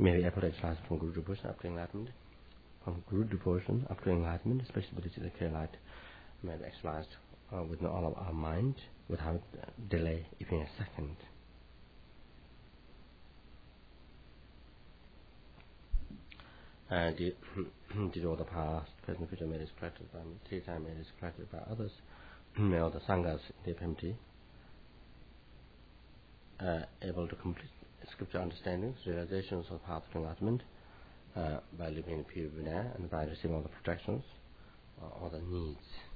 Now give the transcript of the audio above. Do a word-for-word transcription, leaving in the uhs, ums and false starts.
may be able to exercise from Guru devotion up to enlightenment, from Guru devotion up to enlightenment, especially ability to clear light, may be exercised uh, within all of our mind without uh, delay, even a second. Uh, did, did all the past, present, future may is collected by me, tea time may is collected by others, may all the sanghas in the F M T uh, able to complete scripture understandings, realizations of the path of enlightenment uh, by living in pure Vinaya and by receiving all the protections, uh, all the needs.